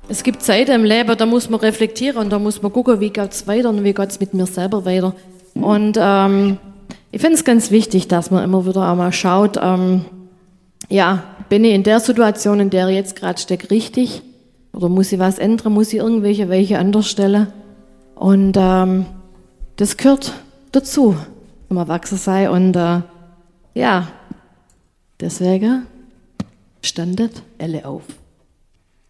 Es gibt Zeiten im Leben, da muss man reflektieren und da muss man gucken, wie geht es weiter und wie geht es mit mir selber weiter. Und ich finde es ganz wichtig, dass man immer wieder einmal schaut, bin ich in der Situation, in der ich jetzt gerade stecke, richtig? Oder muss ich was ändern? Muss ich irgendwelche Weiche anders stellen? Und das gehört dazu, wenn man erwachsen sei. Und deswegen standet alle auf.